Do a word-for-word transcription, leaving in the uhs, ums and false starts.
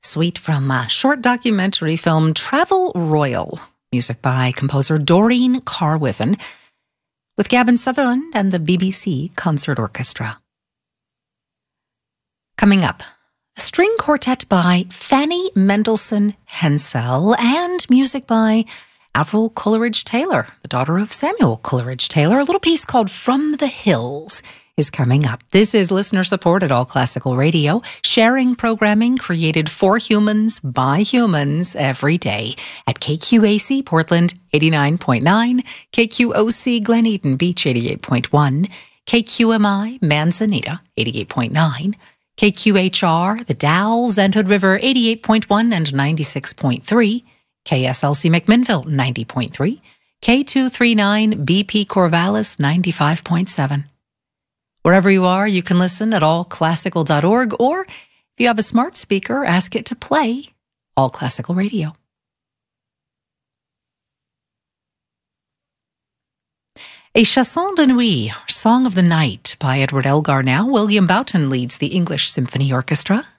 Suite from a short documentary film Travel Royal. Music by composer Doreen Carwithen, with Gavin Sutherland and the B B C Concert Orchestra. Coming up, a string quartet by Fanny Mendelssohn Hensel and music by Avril Coleridge-Taylor, the daughter of Samuel Coleridge-Taylor. A little piece called From the Hills is coming up. This is listener-supported All Classical Radio, sharing programming created for humans by humans every day at K Q A C Portland eighty-nine point nine, K Q O C Glen Eden Beach eighty-eight point one, K Q M I Manzanita eighty-eight point nine, K Q H R The Dalles and Hood River eighty-eight point one and ninety-six point three, K S L C McMinnville ninety point three, K two thirty-nine B P Corvallis ninety-five point seven. Wherever you are, you can listen at all classical dot org, or if you have a smart speaker, ask it to play All Classical Radio. A Chanson de Nuit, Song of the Night by Edward Elgar now. William Boughton leads the English Symphony Orchestra.